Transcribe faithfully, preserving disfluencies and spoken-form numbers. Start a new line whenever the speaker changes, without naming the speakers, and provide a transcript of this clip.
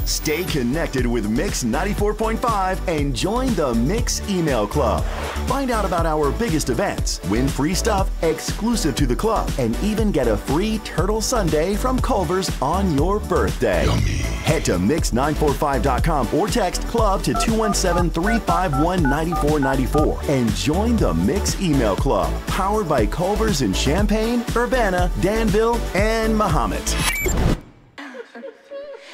Stay connected with Mix ninety-four point five and join the Mix Email Club. Find out about our biggest events, win free stuff exclusive to the club, and even get a free turtle sundae from Culver's on your birthday.
Yummy.
Head to mix nine four five dot com or text club to two one seven, three five one, nine four nine four and join the Mix Email Club, powered by Culver's in Champaign, Urbana, Danville, and Mahomet.